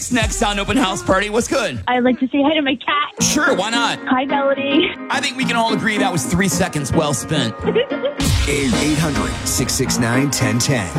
Next on Open House Party, what's good? I'd like to say hi to my cat. Sure, why not? Hi, Melody. I think we can all agree that was 3 seconds well spent. 800-669-1010.